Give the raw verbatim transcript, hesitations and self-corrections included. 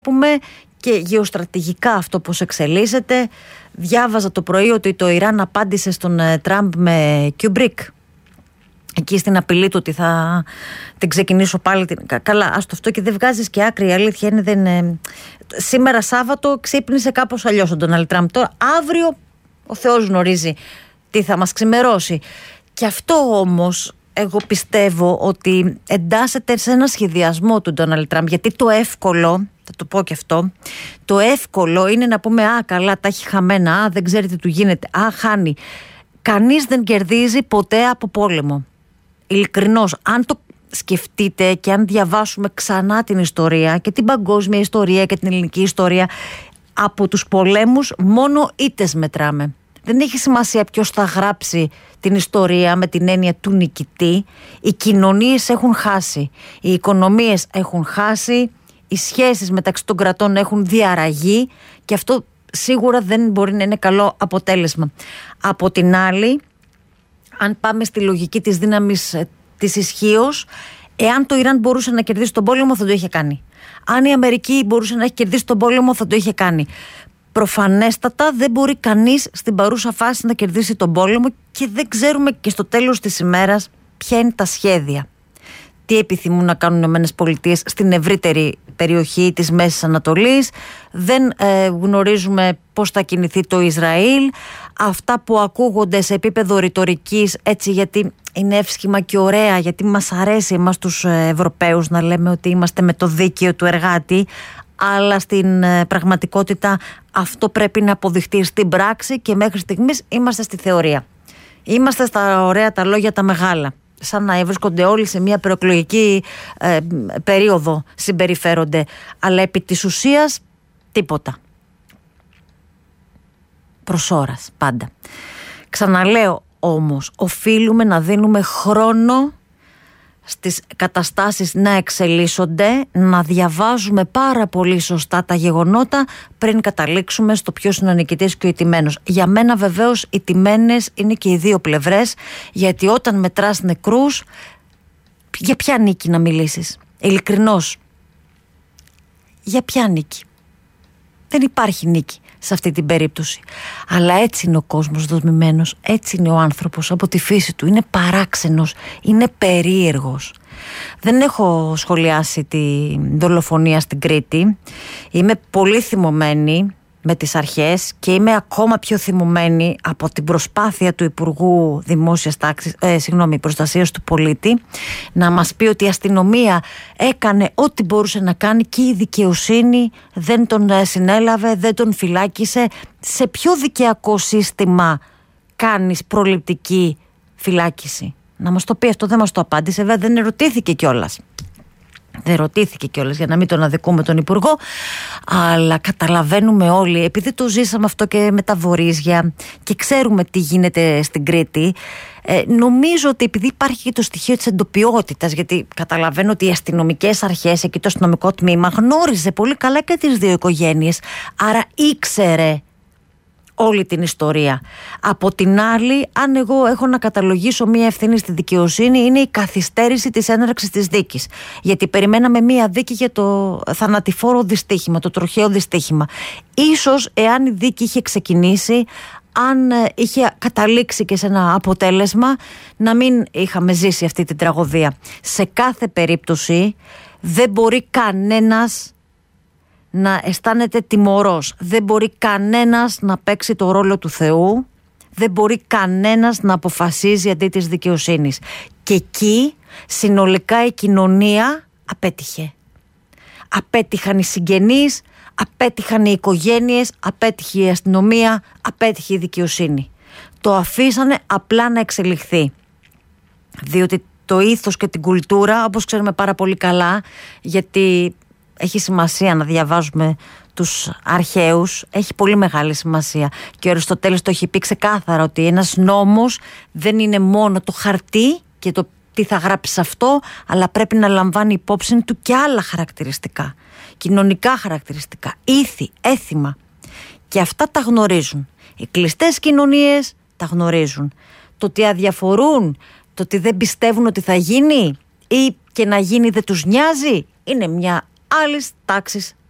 πούμε και γεωστρατηγικά αυτό πώς εξελίσσεται. Διάβαζα το πρωί ότι το Ιράν απάντησε στον Τραμπ με Κιουμπρίκ. Εκεί στην απειλή του ότι θα την ξεκινήσω πάλι. Την... Καλά, ας το αυτό και δεν βγάζεις και άκρη. Η αλήθεια είναι δεν είναι... Σήμερα Σάββατο ξύπνησε κάπως αλλιώς ο Ντόναλντ Τραμπ. Τώρα αύριο ο Θεός γνωρίζει τι θα μας ξημερώσει. Και αυτό όμως εγώ πιστεύω ότι εντάσσεται σε ένα σχεδιασμό του Ντόναλντ Τραμπ. Γιατί το εύκολο, θα το πω και αυτό, το εύκολο είναι να πούμε «Α, καλά, τα έχει χαμένα, α, δεν ξέρει τι του γίνεται, α, χάνει». Κανείς δεν κερδίζει ποτέ από πόλεμο. Ειλικρινώς, αν το σκεφτείτε και αν διαβάσουμε ξανά την ιστορία και την παγκόσμια ιστορία και την ελληνική ιστορία, από τους πολέμους μόνο ήττες μετράμε. Δεν έχει σημασία ποιος θα γράψει την ιστορία με την έννοια του νικητή. Οι κοινωνίες έχουν χάσει, οι οικονομίες έχουν χάσει, οι σχέσεις μεταξύ των κρατών έχουν διαραγεί και αυτό σίγουρα δεν μπορεί να είναι καλό αποτέλεσμα. Από την άλλη, αν πάμε στη λογική της δύναμης της ισχύως, εάν το Ιράν μπορούσε να κερδίσει τον πόλεμο θα το είχε κάνει. Αν η Αμερική μπορούσε να έχει κερδίσει τον πόλεμο θα το είχε κάνει. Προφανέστατα δεν μπορεί κανείς στην παρούσα φάση να κερδίσει τον πόλεμο και δεν ξέρουμε και στο τέλος της ημέρας ποια είναι τα σχέδια. Τι επιθυμούν να κάνουν οι Ηνωμένες Πολιτείες στην ευρύτερη περιοχή της Μέσης Ανατολής. Δεν ε, γνωρίζουμε πώς θα κινηθεί το Ισραήλ. Αυτά που ακούγονται σε επίπεδο ρητορικής, έτσι, γιατί είναι εύσχημα και ωραία, γιατί μας αρέσει εμάς τους Ευρωπαίους να λέμε ότι είμαστε με το δίκαιο του εργάτη, αλλά στην ε, πραγματικότητα αυτό πρέπει να αποδειχτεί στην πράξη και μέχρι στιγμής είμαστε στη θεωρία. Είμαστε στα ωραία τα λόγια τα μεγάλα. Σαν να βρίσκονται όλοι σε μια προεκλογική ε, περίοδο συμπεριφέρονται. Αλλά επί της ουσίας τίποτα. Προς ώρας πάντα. Ξαναλέω όμως, οφείλουμε να δίνουμε χρόνο στις καταστάσεις να εξελίσσονται, να διαβάζουμε πάρα πολύ σωστά τα γεγονότα πριν καταλήξουμε στο ποιος είναι ο νικητής και ο ηττημένος. Για μένα βεβαίως οι ηττημένες είναι και οι δύο πλευρές, γιατί όταν μετράς νεκρούς, για ποια νίκη να μιλήσεις? Ειλικρινώς, για ποια νίκη? Δεν υπάρχει νίκη σε αυτή την περίπτωση. Αλλά έτσι είναι ο κόσμος δομημένος, έτσι είναι ο άνθρωπος από τη φύση του. Είναι παράξενος, είναι περίεργος. Δεν έχω σχολιάσει τη δολοφονία στην Κρήτη. Είμαι πολύ θυμωμένη με τις αρχές και είμαι ακόμα πιο θυμωμένη από την προσπάθεια του Υπουργού Δημόσιας Τάξης, ε, συγγνώμη, Προστασίας του Πολίτη να μας πει ότι η αστυνομία έκανε ό,τι μπορούσε να κάνει και η δικαιοσύνη δεν τον συνέλαβε, δεν τον φυλάκισε. Σε ποιο δικαιακό σύστημα κάνεις προληπτική φυλάκιση? Να μας το πει αυτό, δεν μας το απάντησε, βέβαια δεν ερωτήθηκε κιόλας. Δεν ρωτήθηκε κιόλας, για να μην τον αδικούμε τον Υπουργό, αλλά καταλαβαίνουμε όλοι, επειδή το ζήσαμε αυτό και με τα βορίζια και ξέρουμε τι γίνεται στην Κρήτη, ε, νομίζω ότι επειδή υπάρχει και το στοιχείο της εντοπιότητας, γιατί καταλαβαίνω ότι οι αστυνομικές αρχές, εκεί το αστυνομικό τμήμα γνώριζε πολύ καλά και τις δύο οικογένειες, άρα ήξερε όλη την ιστορία. Από την άλλη, αν εγώ έχω να καταλογίσω μία ευθύνη στη δικαιοσύνη, είναι η καθυστέρηση της έναρξης της δίκης. Γιατί περιμέναμε μία δίκη για το θανατηφόρο δυστύχημα, το τροχαίο δυστύχημα. Ίσως, εάν η δίκη είχε ξεκινήσει, αν είχε καταλήξει και σε ένα αποτέλεσμα, να μην είχαμε ζήσει αυτή την τραγωδία. Σε κάθε περίπτωση, δεν μπορεί κανένας να αισθάνεται τιμωρός. Δεν μπορεί κανένας να παίξει το ρόλο του Θεού. Δεν μπορεί κανένας να αποφασίζει αντί της δικαιοσύνης. Και εκεί συνολικά η κοινωνία απέτυχε. Απέτυχαν οι συγγενείς, απέτυχαν οι οικογένειες, απέτυχε η αστυνομία, απέτυχε η δικαιοσύνη. Το αφήσανε απλά να εξελιχθεί. Διότι το ήθος και την κουλτούρα, όπως ξέρουμε πάρα πολύ καλά, γιατί έχει σημασία να διαβάζουμε τους αρχαίους, έχει πολύ μεγάλη σημασία. Και ο Αριστοτέλης το έχει πει ξεκάθαρα ότι ένας νόμος δεν είναι μόνο το χαρτί και το τι θα γράψει αυτό, αλλά πρέπει να λαμβάνει υπόψη του και άλλα χαρακτηριστικά, κοινωνικά χαρακτηριστικά, ήθη, έθιμα. Και αυτά τα γνωρίζουν. Οι κλειστές κοινωνίες τα γνωρίζουν. Το ότι αδιαφορούν, το ότι δεν πιστεύουν ότι θα γίνει ή και να γίνει δεν τους νοιάζει, είναι μια άλλης τάξης